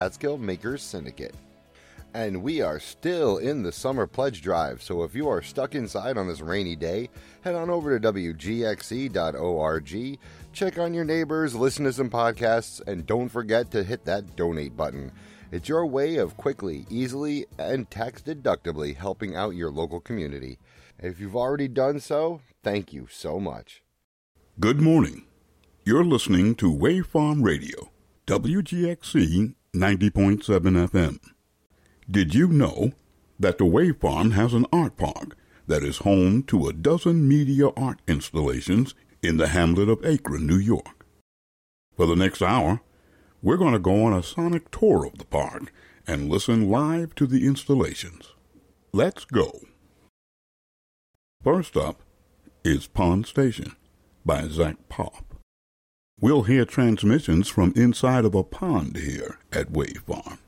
Catskill Makers Syndicate. And we are still in the summer pledge drive, so if you are stuck inside on this rainy day, head on over to WGXE.org, check on your neighbors, listen to some podcasts, and don't forget to hit that donate button. It's your way of quickly, easily, and tax-deductibly helping out your local community. If you've already done so, thank you so much. Good morning. You're listening to Wave Farm Radio, WGXC 90.7 FM. Did you know that the Wave Farm has an art park that is home to a dozen media art installations in the hamlet of Akron, New York? For the next hour, we're going to go on a sonic tour of the park and listen live to the installations. Let's go. First up is Pond Station by Zach Pop. We'll hear transmissions from inside of a pond here at Wave Farm.